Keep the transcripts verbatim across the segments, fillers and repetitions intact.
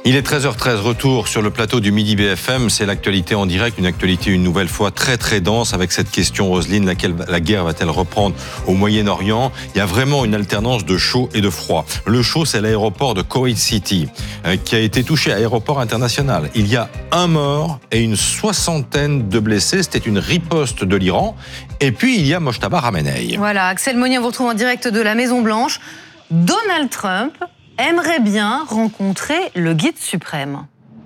Il est treize heures treize, retour sur le plateau du Midi B F M. C'est l'actualité en direct, une actualité une nouvelle fois très très dense avec cette question, Roselyne, laquelle la guerre va-t-elle reprendre au Moyen-Orient? Il y a vraiment une alternance de chaud et de froid. Le chaud, c'est l'aéroport de Koweït City, euh, qui a été touché, aéroport international. Il y a un mort et une soixantaine de blessés. C'était une riposte de l'Iran. Et puis, il y a Mojtaba Khamenei. Voilà, Axel Monnier, on vous retrouve en direct de la Maison-Blanche. Donald Trump aimerait bien rencontrer le guide suprême.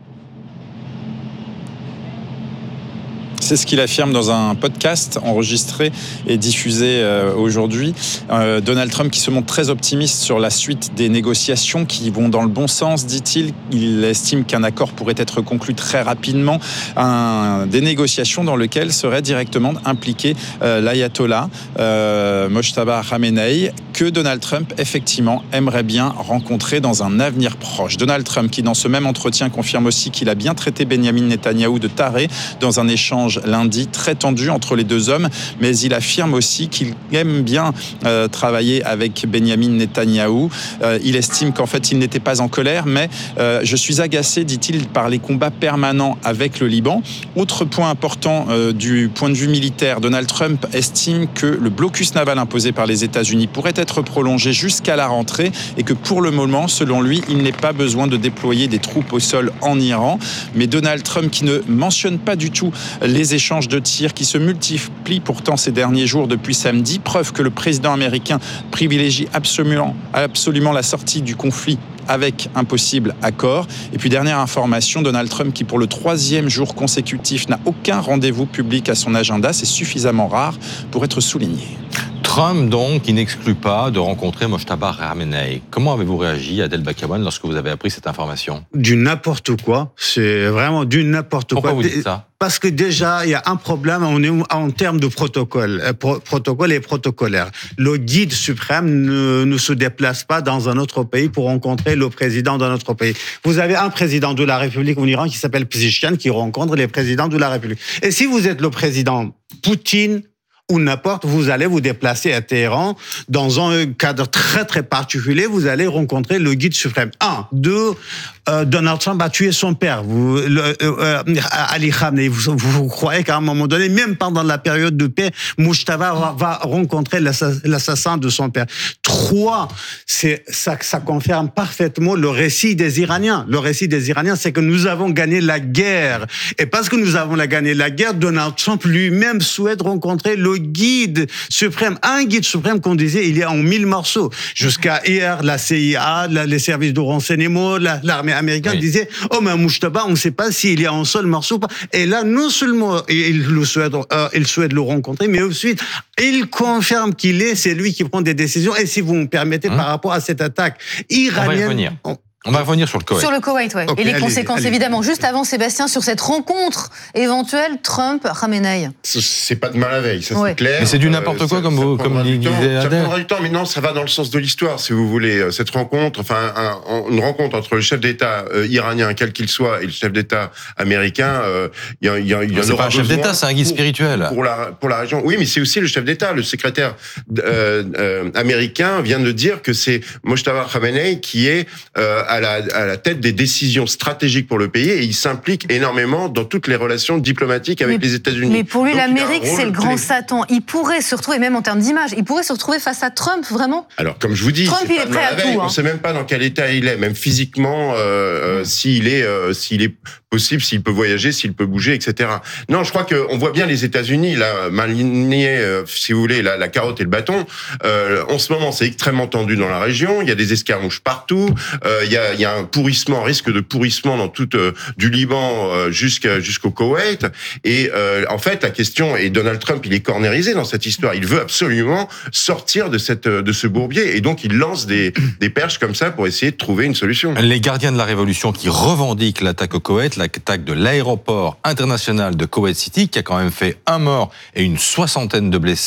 C'est ce qu'il affirme dans un podcast enregistré et diffusé euh, aujourd'hui. Euh, Donald Trump qui se montre très optimiste sur la suite des négociations qui vont dans le bon sens, dit-il. Il estime qu'un accord pourrait être conclu très rapidement. Un, des négociations dans lesquelles serait directement impliqué euh, l'ayatollah euh, Mojtaba Khamenei, que Donald Trump, effectivement, aimerait bien rencontrer dans un avenir proche. Donald Trump qui, dans ce même entretien, confirme aussi qu'il a bien traité Benyamin Netanyahou de taré dans un échange lundi très tendu entre les deux hommes, mais il affirme aussi qu'il aime bien euh, travailler avec Benyamin Netanyahou. Euh, il estime qu'en fait il n'était pas en colère, mais euh, je suis agacé, dit-il, par les combats permanents avec le Liban. Autre point important euh, du point de vue militaire, Donald Trump estime que le blocus naval imposé par les États-Unis pourrait être prolongé jusqu'à la rentrée et que pour le moment, selon lui, il n'est pas besoin de déployer des troupes au sol en Iran. Mais Donald Trump qui ne mentionne pas du tout les Les échanges de tirs qui se multiplient pourtant ces derniers jours depuis samedi, preuve que le président américain privilégie absolument, absolument la sortie du conflit avec un possible accord. Et puis dernière information, Donald Trump qui pour le troisième jour consécutif n'a aucun rendez-vous public à son agenda, c'est suffisamment rare pour être souligné. Trump, donc, qui n'exclut pas de rencontrer Mojtaba Khamenei. Comment avez-vous réagi, Adel Bakawan, lorsque vous avez appris cette information? Du n'importe quoi. C'est vraiment du n'importe Pourquoi quoi. Pourquoi vous dites ça? Parce que déjà, il y a un problème on est en termes de protocole, pro- protocole et protocolaire. Le guide suprême ne, ne se déplace pas dans un autre pays pour rencontrer le président d'un autre pays. Vous avez un président de la République en Iran qui s'appelle Pezeshkian qui rencontre les présidents de la République. Et si vous êtes le président Poutine, ou n'importe, vous allez vous déplacer à Téhéran dans un cadre très très particulier, vous allez rencontrer le guide suprême. Un, deux, euh, Donald Trump a tué son père, vous, le, euh, Ali Khamenei. Vous, vous, vous croyez qu'à un moment donné, même pendant la période de paix, Mojtaba va, va rencontrer l'assassin de son père. Trois, c'est ça, ça confirme parfaitement le récit des Iraniens. Le récit des Iraniens, c'est que nous avons gagné la guerre, et parce que nous avons gagné la guerre, Donald Trump lui-même souhaite rencontrer le guide suprême, un guide suprême qu'on disait il y a en mille morceaux. Jusqu'à hier, la C I A, la, les services de renseignement, la, l'armée américaine oui. disait oh mais Mojtaba, on ne sait pas s'il y a un seul morceau ou pas. Et là, non seulement il le souhaite, euh, il souhaite le rencontrer, mais ensuite il confirme qu'il est, c'est lui qui prend des décisions. Et si vous me permettez, hum. par rapport à cette attaque iranienne. On va revenir sur le Koweït. Sur le Koweït, oui. Okay, et les allez, conséquences, allez. évidemment. Juste avant, Sébastien, sur cette rencontre éventuelle Trump-Khamenei. C'est pas de mal la veille, ça ouais. c'est clair. Mais c'est du n'importe quoi, euh, comme vous comme disait Adel. Ça prendra du temps, mais non, ça va dans le sens de l'histoire, si vous voulez. Cette rencontre, enfin, un, une rencontre entre le chef d'État euh, iranien, quel qu'il soit, et le chef d'État américain, il euh, y, y, y, y en aura C'est pas un chef d'État, c'est un guide pour, spirituel. Pour la, pour la région. Oui, mais c'est aussi le chef d'État. Le secrétaire euh, euh, américain vient de dire que c'est Mojtaba Khamenei qui est euh, à la, à la tête des décisions stratégiques pour le pays et il s'implique énormément dans toutes les relations diplomatiques avec mais, les États-Unis. Mais pour lui, donc, l'Amérique, c'est le grand clé. Satan. Il pourrait se retrouver, même en termes d'image, il pourrait se retrouver face à Trump, vraiment. Alors, comme je vous dis, Trump, il est prêt à tout. Hein. On ne sait même pas dans quel état il est, même physiquement, euh, mmh. s'il est, euh, s'il est possible, s'il peut voyager, s'il peut bouger, et cetera. Non, je crois qu'on voit bien les États-Unis, là, m'aligner, euh, si vous voulez, la, la carotte et le bâton. Euh, en ce moment, c'est extrêmement tendu dans la région. Il y a des escarmouches partout. Euh, il y a, il y a un pourrissement, un risque de pourrissement dans tout euh, du Liban euh, jusqu'à, jusqu'au Koweït. Et euh, en fait, la question, et Donald Trump, il est cornérisé dans cette histoire. Il veut absolument sortir de cette, de ce bourbier, et donc il lance des, des perches comme ça pour essayer de trouver une solution. Les gardiens de la révolution qui revendiquent l'attaque au Koweït, l'attaque de l'aéroport international de Koweït City, qui a quand même fait un mort et une soixantaine de blessés,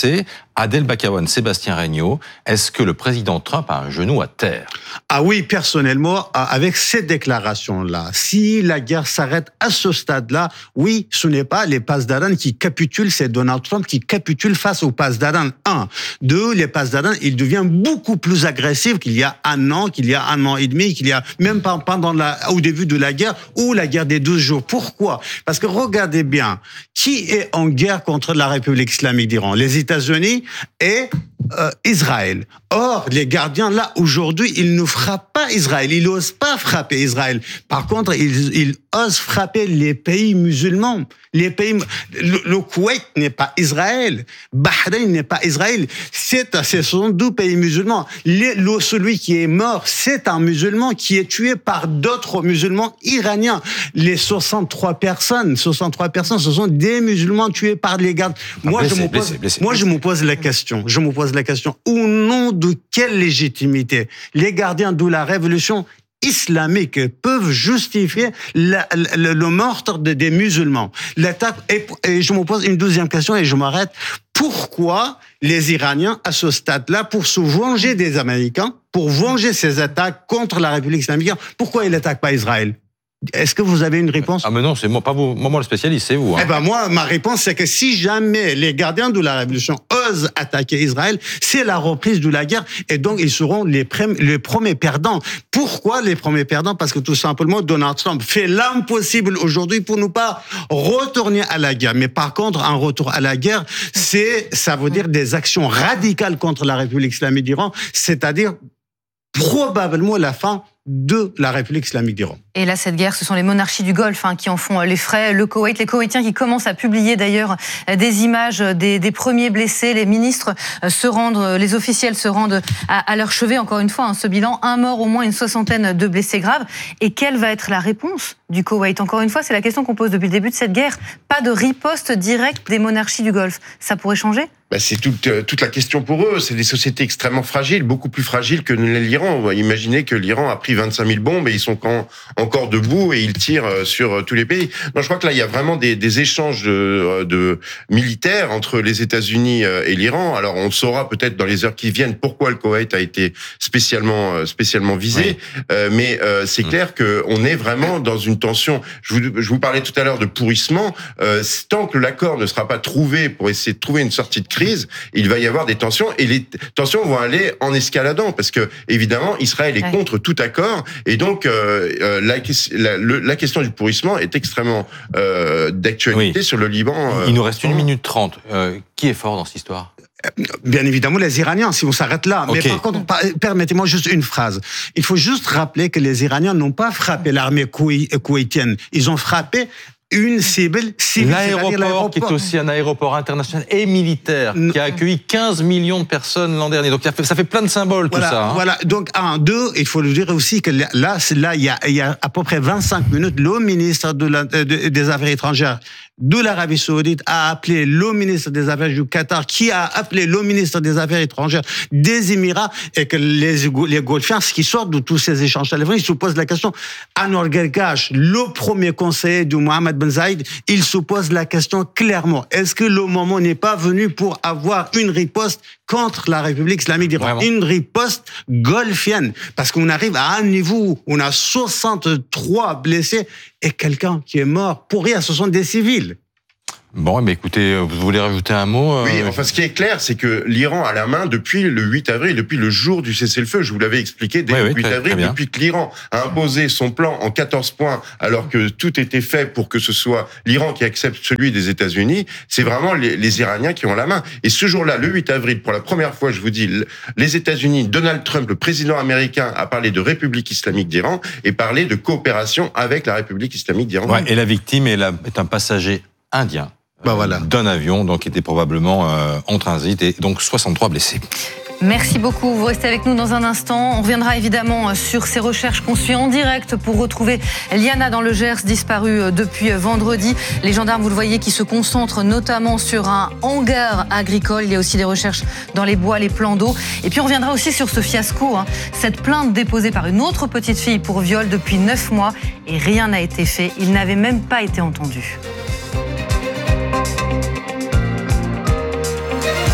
Adel Bakawan, Sébastien Regnault, est-ce que le président Trump a un genou à terre? Ah oui, personnellement, avec cette déclaration-là, si la guerre s'arrête à ce stade-là, oui, ce n'est pas les Pasdaran qui capitulent, c'est Donald Trump qui capitule face aux Pasdaran. Un. Deux, les Pasdaran, il devient beaucoup plus agressif qu'il y a un an, qu'il y a un an et demi, qu'il y a même pendant la, au début de la guerre ou la guerre des douze jours. Pourquoi? Parce que regardez bien, qui est en guerre contre la République islamique d'Iran? Les États-Unis et euh, Israël. Or, les gardiens, là, aujourd'hui, ils ne frappent pas Israël. Ils n'osent pas frapper Israël. Par contre, ils, ils osent frapper les pays musulmans. Les pays, le, le Koweït n'est pas Israël. Bahreïn n'est pas Israël. C'est, ce sont deux pays musulmans. Les, le, celui qui est mort, c'est un musulman qui est tué par d'autres musulmans iraniens. Les soixante-trois personnes, soixante-trois personnes, ce sont des musulmans tués par les gardes. Moi, blessé, je me pose, blessé, blessé, moi, blessé. je me pose la question. Je me pose la question. Au nom de quelle légitimité les gardiens de la révolution islamique peuvent justifier la, la, le meurtre de, des musulmans? L'attaque, et, et je me pose une deuxième question et je m'arrête. Pourquoi les Iraniens, à ce stade-là, pour se venger des Américains, pour venger ces attaques contre la République islamique, pourquoi ils n'attaquent pas Israël? Est-ce que vous avez une réponse? Ah mais non, c'est moi, pas vous, moi, moi le spécialiste, c'est vous. Hein. Eh ben moi, ma réponse c'est que si jamais les gardiens de la révolution osent attaquer Israël, c'est la reprise de la guerre et donc ils seront les, pré- les premiers perdants. Pourquoi les premiers perdants? Parce que tout simplement Donald Trump fait l'impossible aujourd'hui pour ne pas retourner à la guerre. Mais par contre, un retour à la guerre, c'est, ça veut dire des actions radicales contre la République islamique d'Iran, c'est-à-dire probablement la fin de la République islamique d'Iran. Et là, cette guerre, ce sont les monarchies du Golfe hein, qui en font les frais. Le Koweït, les Koweïtiens qui commencent à publier d'ailleurs des images des, des premiers blessés. Les ministres se rendent, les officiels se rendent à, à leur chevet. Encore une fois, hein, ce bilan, un mort, au moins une soixantaine de blessés graves. Et quelle va être la réponse du Koweït? Encore une fois, c'est la question qu'on pose depuis le début de cette guerre. Pas de riposte directe des monarchies du Golfe. Ça pourrait changer? Ben c'est toute, toute la question pour eux. C'est des sociétés extrêmement fragiles, beaucoup plus fragiles que l'Iran. On va imaginer que l'Iran a pris vingt-cinq mille bombes et ils sont quand, encore debout et ils tirent sur tous les pays. Non, je crois que là, il y a vraiment des, des échanges de, de militaires entre les États-Unis et l'Iran. Alors, on saura peut-être dans les heures qui viennent pourquoi le Koweït a été spécialement, spécialement visé. Oui. Euh, mais euh, c'est clair qu'on est vraiment dans une tension. Je vous, je vous parlais tout à l'heure de pourrissement. Euh, tant que l'accord ne sera pas trouvé pour essayer de trouver une sortie de crise, il va y avoir des tensions et les tensions vont aller en escaladant parce que évidemment Israël est ouais. contre tout accord et donc euh, la, la, le, la question du pourrissement est extrêmement euh, d'actualité oui. sur le Liban. Euh, il nous reste une minute trente. Euh, qui est fort dans cette histoire? Bien évidemment, les Iraniens, si on s'arrête là. Okay. Mais par contre, permettez-moi juste une phrase. Il faut juste rappeler que les Iraniens n'ont pas frappé l'armée koweïtienne. Ils ont frappé une cible civile. L'aéroport, l'aéroport qui est aussi un aéroport international et militaire, qui a accueilli quinze millions de personnes l'an dernier. Donc ça fait, ça fait plein de symboles voilà, tout ça. Hein. Voilà. Donc un, deux, il faut le dire aussi que là, là, il y a, il y a à peu près vingt-cinq minutes, le ministre de la, de, des Affaires étrangères de l'Arabie Saoudite a appelé le ministre des Affaires du Qatar, qui a appelé le ministre des Affaires étrangères des Émirats, et que les, les Golfiens, ce qui sort de tous ces échanges téléphoniques, ils se posent la question. Anwar Gargash, le premier conseiller de Mohammed Ben Zayed, il se pose la question clairement. Est-ce que le moment n'est pas venu pour avoir une riposte contre la République islamique d'Iran? Vraiment? Une riposte golfienne. Parce qu'on arrive à un niveau où on a soixante-trois blessés et quelqu'un qui est mort pour rien. Ce sont des civils. Bon, mais écoutez, vous voulez rajouter un mot? euh... Oui, enfin, ce qui est clair, c'est que l'Iran a la main depuis le huit avril, depuis le jour du cessez-le-feu. Je vous l'avais expliqué dès oui, le huit oui, avril, depuis que l'Iran a imposé son plan en quatorze points, alors que tout était fait pour que ce soit l'Iran qui accepte celui des États-Unis. C'est vraiment les, les Iraniens qui ont la main. Et ce jour-là, le huit avril, pour la première fois, je vous dis, les États-Unis, Donald Trump, le président américain, a parlé de République islamique d'Iran et parlé de coopération avec la République islamique d'Iran. Ouais, et la victime est, la, est un passager indien. Bah voilà. D'un avion, donc qui était probablement euh, en transit, et donc soixante-trois blessés. Merci beaucoup. Vous restez avec nous dans un instant. On reviendra évidemment sur ces recherches qu'on suit en direct pour retrouver Liana dans le Gers, disparue depuis vendredi. Les gendarmes, vous le voyez, qui se concentrent notamment sur un hangar agricole. Il y a aussi des recherches dans les bois, les plans d'eau. Et puis on reviendra aussi sur ce fiasco, hein. Cette plainte déposée par une autre petite fille pour viol depuis neuf mois et rien n'a été fait. Il n'avait même pas été entendu. B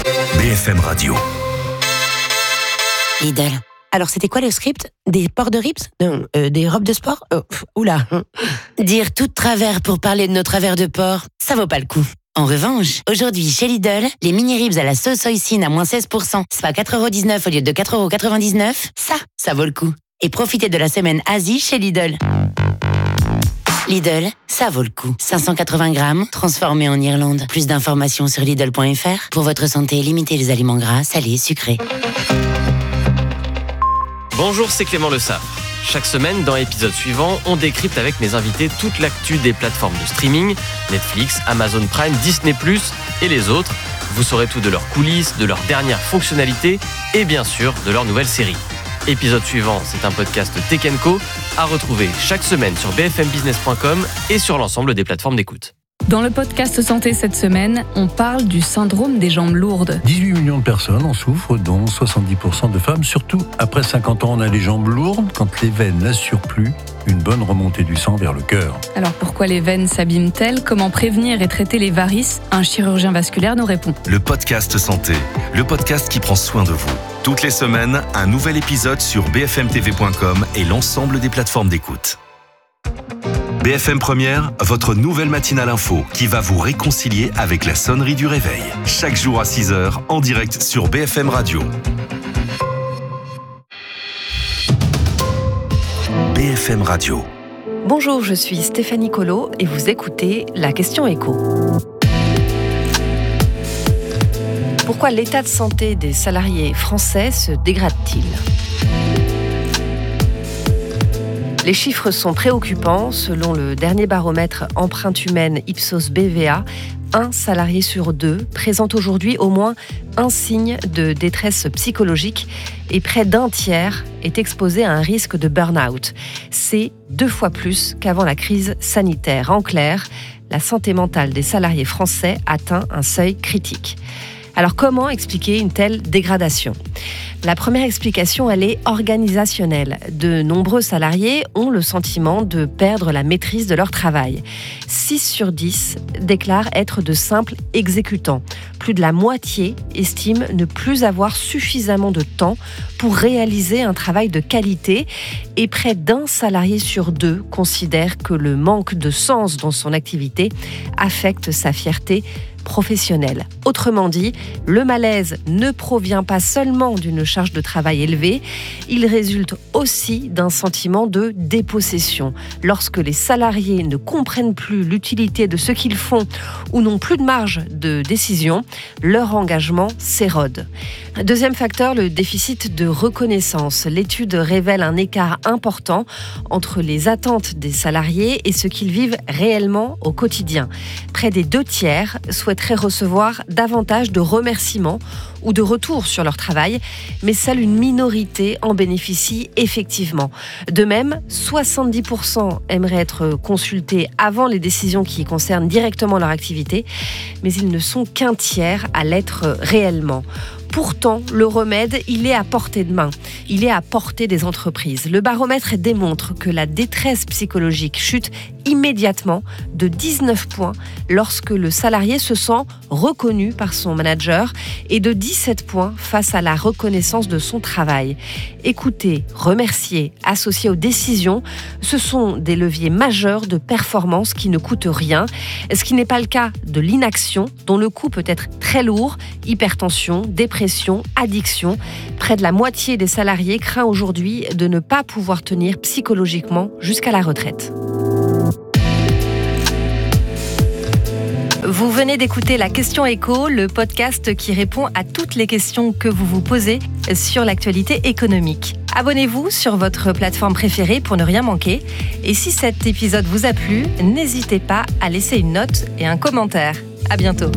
F M Radio. Lidl. Alors, c'était quoi le script? Des ports de ribs? Non, euh, des robes de sport? Oh, pff, oula. Dire tout de travers pour parler de nos travers de porc, ça vaut pas le coup. En revanche, aujourd'hui, chez Lidl, les mini-ribs à la sauce hoisin à moins seize pour cent, soit quatre euros dix-neuf au lieu de quatre euros quatre-vingt-dix-neuf, ça, ça vaut le coup. Et profitez de la semaine Asie chez Lidl. Lidl, ça vaut le coup. cinq cent quatre-vingts grammes, transformés en Irlande. Plus d'informations sur Lidl point F R. Pour votre santé, limitez les aliments gras, salés, sucrés. Bonjour, c'est Clément Le Saffre. Chaque semaine, dans l'épisode suivant, on décrypte avec mes invités toute l'actu des plateformes de streaming, Netflix, Amazon Prime, Disney plus, et les autres. Vous saurez tout de leurs coulisses, de leurs dernières fonctionnalités et bien sûr de leurs nouvelles séries. Épisode suivant, c'est un podcast Tech and Co à retrouver chaque semaine sur b f m business point com et sur l'ensemble des plateformes d'écoute. Dans le podcast Santé cette semaine, on parle du syndrome des jambes lourdes. dix-huit millions de personnes en souffrent, dont soixante-dix pour cent de femmes. Surtout, après cinquante ans, on a les jambes lourdes quand les veines n'assurent plus une bonne remontée du sang vers le cœur. Alors pourquoi les veines s'abîment-elles? Comment prévenir et traiter les varices? Un chirurgien vasculaire nous répond. Le podcast Santé, le podcast qui prend soin de vous. Toutes les semaines, un nouvel épisode sur b f m t v point com et l'ensemble des plateformes d'écoute. B F M Première, votre nouvelle matinale info qui va vous réconcilier avec la sonnerie du réveil. Chaque jour à six heures, en direct sur B F M Radio. B F M Radio. Bonjour, je suis Stéphanie Colo et vous écoutez La Question Éco. Pourquoi l'état de santé des salariés français se dégrade-t-il ? Les chiffres sont préoccupants. Selon le dernier baromètre Empreinte humaine Ipsos B V A, un salarié sur deux présente aujourd'hui au moins un signe de détresse psychologique et près d'un tiers est exposé à un risque de burn-out. C'est deux fois plus qu'avant la crise sanitaire. En clair, la santé mentale des salariés français atteint un seuil critique. Alors comment expliquer une telle dégradation ? La première explication, elle est organisationnelle. De nombreux salariés ont le sentiment de perdre la maîtrise de leur travail. six sur dix déclarent être de simples exécutants. Plus de la moitié estiment ne plus avoir suffisamment de temps pour réaliser un travail de qualité et près d'un salarié sur deux considère que le manque de sens dans son activité affecte sa fierté professionnelle. Autrement dit, le malaise ne provient pas seulement d'une charge de travail élevée, il résulte aussi d'un sentiment de dépossession. Lorsque les salariés ne comprennent plus l'utilité de ce qu'ils font ou n'ont plus de marge de décision, leur engagement s'érode. Deuxième facteur, le déficit de reconnaissance. L'étude révèle un écart important entre les attentes des salariés et ce qu'ils vivent réellement au quotidien. Près des deux tiers souhaiteraient recevoir davantage de remerciements ou de retours sur leur travail, mais seule une minorité en bénéficie effectivement. De même, soixante-dix pour cent aimeraient être consultés avant les décisions qui concernent directement leur activité, mais ils ne sont qu'un tiers à l'être réellement. Pourtant, le remède, il est à portée de main. Il est à portée des entreprises. Le baromètre démontre que la détresse psychologique chute immédiatement de dix-neuf points lorsque le salarié se sent reconnu par son manager et de dix-sept points face à la reconnaissance de son travail. Écouter, remercier, associer aux décisions, ce sont des leviers majeurs de performance qui ne coûtent rien, ce qui n'est pas le cas de l'inaction dont le coût peut être très lourd, hypertension, dépression, addiction. Près de la moitié des salariés craint aujourd'hui de ne pas pouvoir tenir psychologiquement jusqu'à la retraite. Vous venez d'écouter La Question Éco, le podcast qui répond à toutes les questions que vous vous posez sur l'actualité économique. Abonnez-vous sur votre plateforme préférée pour ne rien manquer. Et si cet épisode vous a plu, n'hésitez pas à laisser une note et un commentaire. À bientôt.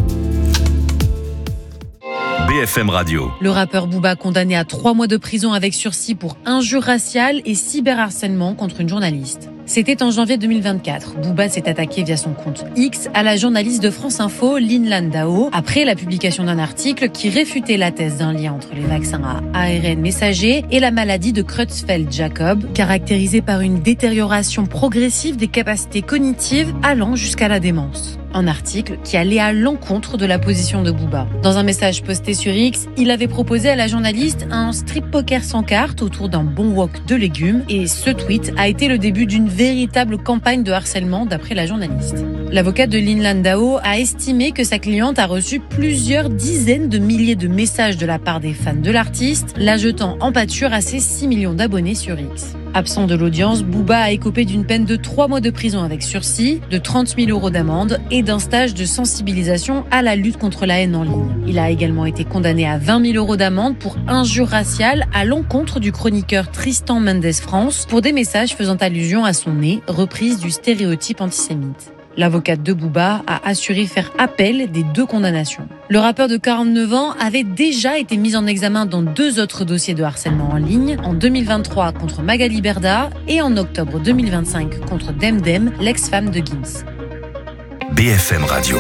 B F M Radio. Le rappeur Booba condamné à trois mois de prison avec sursis pour injure raciale et cyberharcèlement contre une journaliste. C'était en janvier deux mille vingt-quatre. Booba s'est attaqué via son compte X à la journaliste de France Info, Lynn Landau, après la publication d'un article qui réfutait la thèse d'un lien entre les vaccins à A R N messager et la maladie de Creutzfeldt-Jakob, caractérisée par une détérioration progressive des capacités cognitives allant jusqu'à la démence. Un article qui allait à l'encontre de la position de Booba. Dans un message posté sur X, il avait proposé à la journaliste un strip poker sans carte autour d'un bon wok de légumes et ce tweet a été le début d'une véritable campagne de harcèlement d'après la journaliste. L'avocate de Lynn Landau a estimé que sa cliente a reçu plusieurs dizaines de milliers de messages de la part des fans de l'artiste, la jetant en pâture à ses six millions d'abonnés sur X. Absent de l'audience, Booba a écopé d'une peine de trois mois de prison avec sursis, de trente mille euros d'amende et d'un stage de sensibilisation à la lutte contre la haine en ligne. Il a également été condamné à vingt mille euros d'amende pour injure raciale à l'encontre du chroniqueur Tristan Mendes France pour des messages faisant allusion à son nez, reprise du stéréotype antisémite. L'avocate de Booba a assuré faire appel des deux condamnations. Le rappeur de quarante-neuf ans avait déjà été mis en examen dans deux autres dossiers de harcèlement en ligne, en deux mille vingt-trois contre Magali Berda et en octobre deux mille vingt-cinq contre Demdem, l'ex-femme de Gims. B F M Radio.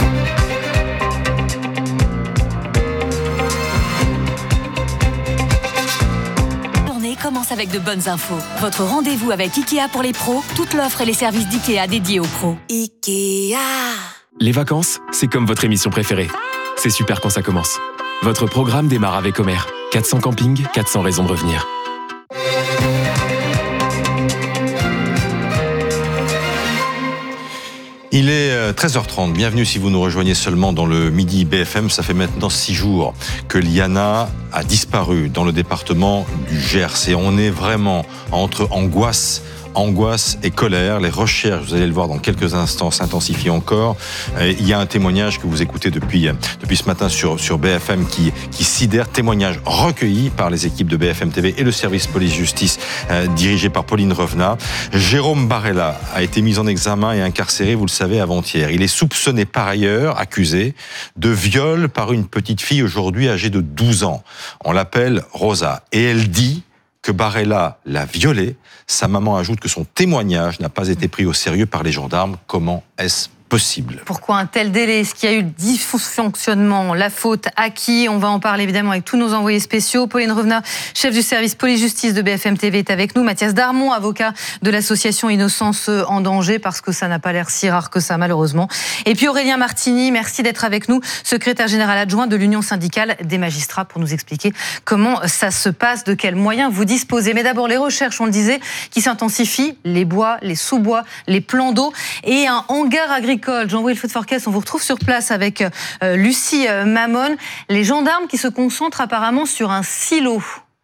Commence avec de bonnes infos. Votre rendez-vous avec Ikea pour les pros, toute l'offre et les services d'Ikea dédiés aux pros. Ikea. Les vacances, c'est comme votre émission préférée. C'est super quand ça commence. Votre programme démarre avec Homer. quatre cents campings, quatre cents raisons de revenir. Il est treize heures trente, bienvenue si vous nous rejoignez seulement dans le Midi B F M. Ça fait maintenant six jours que Liana a disparu dans le département du Gers. Et on est vraiment entre angoisse, angoisse et colère. Les recherches, vous allez le voir dans quelques instants, s'intensifient encore. Et il y a un témoignage que vous écoutez depuis, depuis ce matin sur, sur B F M qui, qui sidère, témoignage recueilli par les équipes de B F M T V et le service police-justice euh, dirigé par Pauline Revenat. Jérôme Barella a été mis en examen et incarcéré, vous le savez, avant-hier. Il est soupçonné par ailleurs, accusé, de viol par une petite fille aujourd'hui âgée de douze ans. On l'appelle Rosa et elle dit que Barella l'a violée. Sa maman ajoute que son témoignage n'a pas été pris au sérieux par les gendarmes. Comment est-ce possible? Pourquoi un tel délai? Est-ce qu'il y a eu dysfonctionnement? La faute à qui? On va en parler évidemment avec tous nos envoyés spéciaux. Pauline Revenat, chef du service police-justice de B F M T V, est avec nous. Mathias Darmon, avocat de l'association Innocence en danger, parce que ça n'a pas l'air si rare que ça, malheureusement. Et puis Aurélien Martini, merci d'être avec nous, secrétaire général adjoint de l'Union syndicale des magistrats, pour nous expliquer comment ça se passe, de quels moyens vous disposez. Mais d'abord, les recherches, on le disait, qui s'intensifient, les bois, les sous-bois, les plans d'eau et un hangar agricole. Jean-Wilfried Forquès, on vous retrouve sur place avec euh, Lucie euh, Mamon. Les gendarmes qui se concentrent apparemment sur un silo.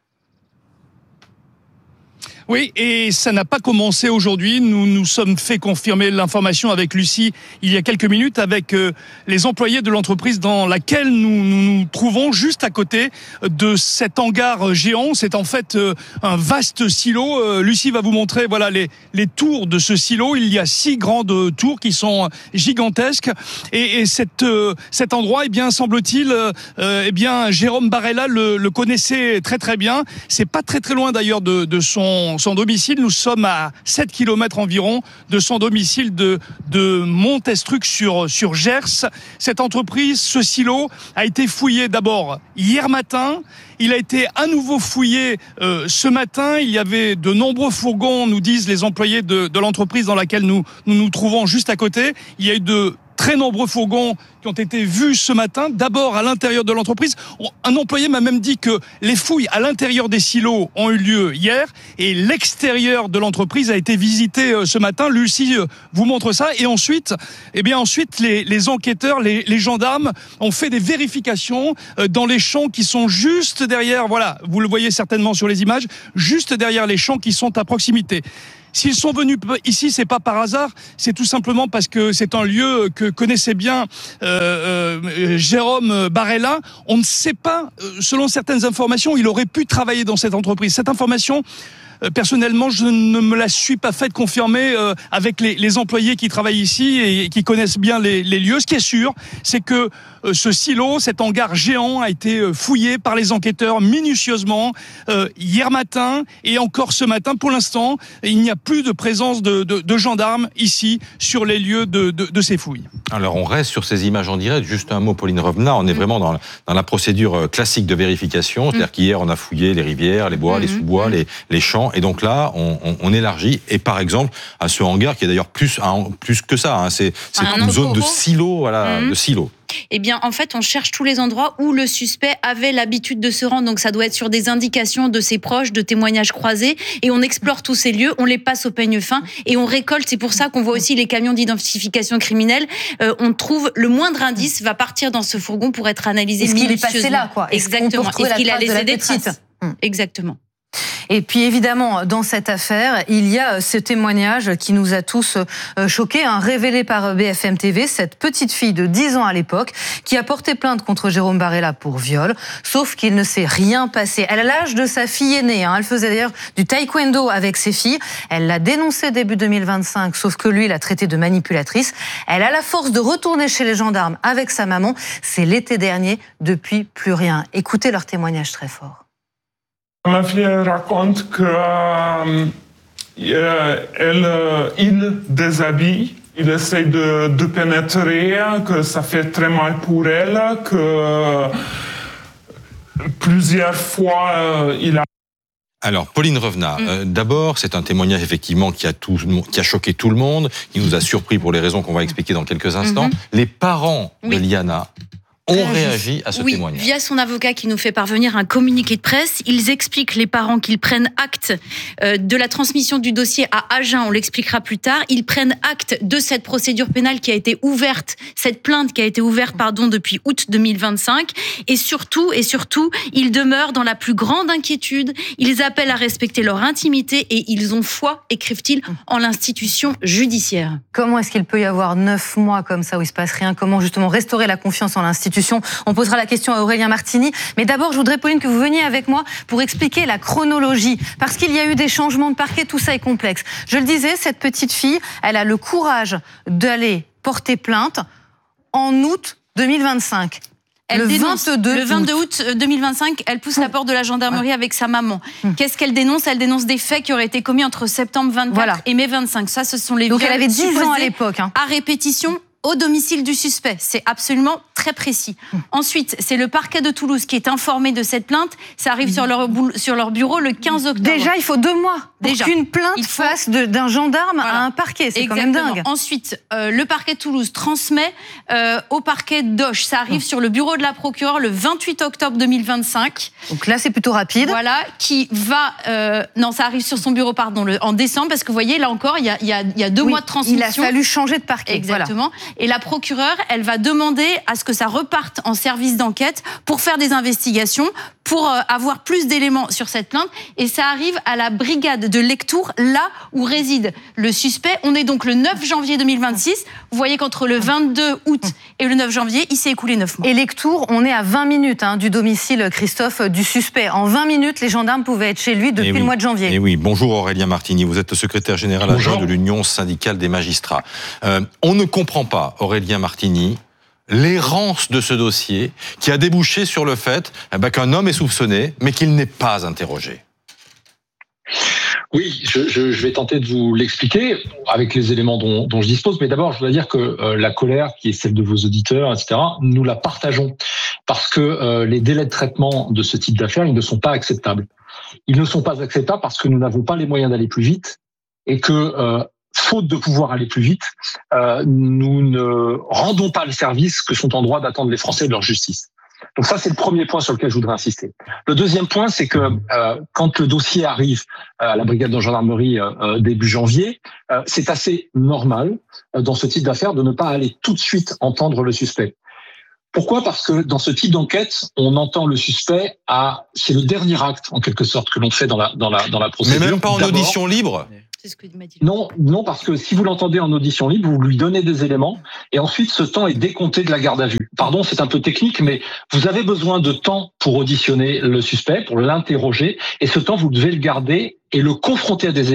Oui, et ça n'a pas commencé aujourd'hui. Nous nous sommes fait confirmer l'information avec Lucie il y a quelques minutes, avec euh, les employés de l'entreprise dans laquelle nous, nous nous trouvons, juste à côté de cet hangar géant. C'est en fait euh, un vaste silo. Euh, Lucie va vous montrer, voilà, les, les tours de ce silo. Il y a six grandes tours qui sont gigantesques. Et, et cette, euh, cet endroit, eh bien, semble-t-il, euh, eh bien, Jérôme Barella le, le connaissait très très bien. C'est pas très très loin d'ailleurs de, de son son domicile. Nous sommes à sept kilomètres environ de son domicile de, de Montestruc sur, sur Gers. Cette entreprise, ce silo, a été fouillé d'abord hier matin. Il a été à nouveau fouillé euh, ce matin. Il y avait de nombreux fourgons, nous disent les employés de, de l'entreprise dans laquelle nous, nous nous trouvons juste à côté. Il y a eu de très nombreux fourgons qui ont été vus ce matin, d'abord à l'intérieur de l'entreprise. Un employé m'a même dit que les fouilles à l'intérieur des silos ont eu lieu hier et l'extérieur de l'entreprise a été visité ce matin. Lucie vous montre ça. Et ensuite, eh bien ensuite, les, les enquêteurs, les, les gendarmes ont fait des vérifications dans les champs qui sont juste derrière, voilà, vous le voyez certainement sur les images, juste derrière les champs qui sont à proximité. S'ils sont venus ici, c'est pas par hasard, c'est tout simplement parce que c'est un lieu que connaissait bien euh, euh, Jérôme Barella. On ne sait pas, selon certaines informations, il aurait pu travailler dans cette entreprise. Cette information Euh, personnellement, je ne me la suis pas faite confirmer euh, avec les, les employés qui travaillent ici et qui connaissent bien les, les lieux. Ce qui est sûr, c'est que euh, ce silo, cet hangar géant a été fouillé par les enquêteurs minutieusement euh, hier matin et encore ce matin. Pour l'instant, il n'y a plus de présence de, de, de gendarmes ici sur les lieux de, de, de ces fouilles. Alors on reste sur ces images en direct. Juste un mot, Pauline Revenat, on est mmh. vraiment dans, dans la procédure classique de vérification. C'est-à-dire mmh. qu'hier, on a fouillé les rivières, les bois, mmh. les sous-bois, mmh. les, les champs. Et donc là, on, on, on élargit. Et par exemple, à ce hangar, qui est d'ailleurs plus, un, plus que ça, hein, c'est, c'est ah, une zone de silo, voilà, mmh. de silo. Eh bien, en fait, on cherche tous les endroits où le suspect avait l'habitude de se rendre. Donc, ça doit être sur des indications de ses proches, de témoignages croisés. Et on explore tous ces lieux, on les passe au peigne fin et on récolte. C'est pour ça qu'on voit aussi les camions d'identification criminelle. Euh, on trouve le moindre indice va partir dans ce fourgon pour être analysé. Est-ce qu'il est passé là, quoi? Exactement. Est-ce qu'il a laissé des traces? Exactement. Et puis évidemment, dans cette affaire, il y a ce témoignage qui nous a tous choqués, hein, révélé par B F M T V, cette petite fille de dix ans à l'époque, qui a porté plainte contre Jérôme Barella pour viol, sauf qu'il ne s'est rien passé. Elle a l'âge de sa fille aînée, hein, elle faisait d'ailleurs du taekwondo avec ses filles, elle l'a dénoncé début deux mille vingt-cinq, sauf que lui l'a traitée de manipulatrice. Elle a la force de retourner chez les gendarmes avec sa maman, c'est l'été dernier, depuis plus rien. Écoutez leur témoignage très fort. Ma fille raconte que euh, elle, euh, il déshabille, il essaie de, de pénétrer, que ça fait très mal pour elle, que euh, plusieurs fois euh, il a... Alors, Pauline Revenat, mmh. euh, d'abord, c'est un témoignage effectivement qui a, tout, qui a choqué tout le monde, qui nous a surpris pour les raisons qu'on va expliquer dans quelques instants. Mmh. Les parents oui. de Liana ont réagi à ce oui, témoignage. Via son avocat qui nous fait parvenir un communiqué de presse, ils expliquent les parents qu'ils prennent acte euh, de la transmission du dossier à Agen, on l'expliquera plus tard. Ils prennent acte de cette procédure pénale qui a été ouverte, cette plainte qui a été ouverte, pardon, depuis août deux mille vingt-cinq. Et surtout, et surtout, ils demeurent dans la plus grande inquiétude. Ils appellent à respecter leur intimité et ils ont foi, écrivent-ils, en l'institution judiciaire. Comment est-ce qu'il peut y avoir neuf mois comme ça où il se passe rien? Comment justement restaurer la confiance en l'institution? On posera la question à Aurélien Martini. Mais d'abord, je voudrais, Pauline, que vous veniez avec moi pour expliquer la chronologie. Parce qu'il y a eu des changements de parquet, tout ça est complexe. Je le disais, cette petite fille, elle a le courage d'aller porter plainte en août deux mille vingt-cinq. Elle le dénonce, vingt-deux, le vingt-deux août deux mille vingt-cinq, elle pousse la porte de la gendarmerie avec sa maman. Qu'est-ce qu'elle dénonce? Elle dénonce des faits qui auraient été commis entre septembre vingt-quatre voilà. et mai vingt-cinq. Ça, ce sont les Donc elle avait dix ans à l'époque. Hein. À répétition, au domicile du suspect. C'est absolument très précis. Mmh. Ensuite, c'est le parquet de Toulouse qui est informé de cette plainte. Ça arrive mmh. sur, leur, sur leur bureau le quinze octobre. Déjà, il faut deux mois pour Déjà. qu'une plainte il faut... fasse de, d'un gendarme voilà. à un parquet. C'est Exactement. Quand même dingue. Ensuite, euh, le parquet de Toulouse transmet euh, au parquet d'Auch. Ça arrive mmh. sur le bureau de la procureure le vingt-huit octobre deux mille vingt-cinq. Donc là, c'est plutôt rapide. Voilà, qui va... Euh, non, ça arrive sur son bureau, pardon, le, en décembre, parce que vous voyez, là encore, il y a, y a, y a deux oui, mois de transmission. Il a fallu changer de parquet. Exactement. Voilà. Et la procureure, elle va demander à ce que ça reparte en service d'enquête pour faire des investigations, pour euh, avoir plus d'éléments sur cette plainte. Et ça arrive à la brigade de Lectoure, là où réside le suspect. On est donc le neuf janvier deux mille vingt-six. Vous voyez qu'entre le vingt-deux août et le neuf janvier, il s'est écoulé neuf mois. Et Lectoure, on est à vingt minutes hein, du domicile, Christophe, du suspect. En vingt minutes, les gendarmes pouvaient être chez lui depuis oui. le mois de janvier. Et oui, bonjour Aurélien Martini, vous êtes le secrétaire général adjoint de l'Union syndicale des magistrats. Euh, on ne comprend pas, Aurélien Martini, l'errance de ce dossier qui a débouché sur le fait eh ben, qu'un homme est soupçonné, mais qu'il n'est pas interrogé. Oui, je, je, je vais tenter de vous l'expliquer avec les éléments dont, dont je dispose. Mais d'abord, je dois dire que euh, la colère, qui est celle de vos auditeurs, et cetera, nous la partageons parce que euh, les délais de traitement de ce type d'affaires, ils ne sont pas acceptables. Ils ne sont pas acceptables parce que nous n'avons pas les moyens d'aller plus vite et que euh, faute de pouvoir aller plus vite, euh, nous ne rendons pas le service que sont en droit d'attendre les Français de leur justice. Donc ça, c'est le premier point sur lequel je voudrais insister. Le deuxième point, c'est que euh, quand le dossier arrive à la brigade de gendarmerie euh, début janvier, euh, c'est assez normal euh, dans ce type d'affaires de ne pas aller tout de suite entendre le suspect. Pourquoi ? Parce que dans ce type d'enquête, on entend le suspect à, c'est le dernier acte en quelque sorte que l'on fait dans la dans la dans la procédure. Mais même pas en D'abord, audition libre. C'est ce que m'a dit. Non, non, parce que si vous l'entendez en audition libre, vous lui donnez des éléments et ensuite ce temps est décompté de la garde à vue. Pardon, c'est un peu technique, mais vous avez besoin de temps pour auditionner le suspect, pour l'interroger, et ce temps, vous devez le garder et le confronter à des